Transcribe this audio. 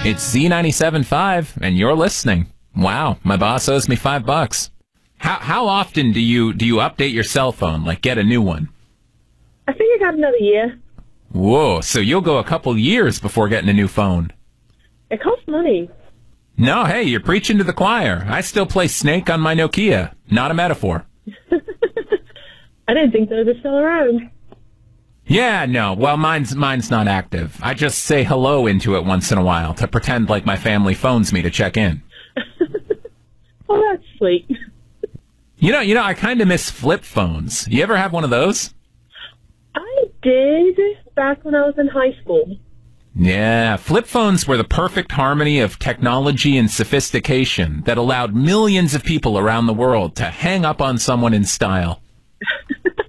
It's Z97.5, and you're listening. Wow, my boss owes me $5. How often do you update your cell phone, like get a new one? I think I got another year. Whoa, so you'll go a couple years before getting a new phone. It costs money. No, hey, you're preaching to the choir. I still play Snake on my Nokia. Not a metaphor. I didn't think those were still around. Yeah, no. Well, mine's not active. I just say hello into it once in a while to pretend like my family phones me to check in. Oh, that's sweet. You know, I kind of miss flip phones. You ever have one of those? I did back when I was in high school. Yeah, flip phones were the perfect harmony of technology and sophistication that allowed millions of people around the world to hang up on someone in style.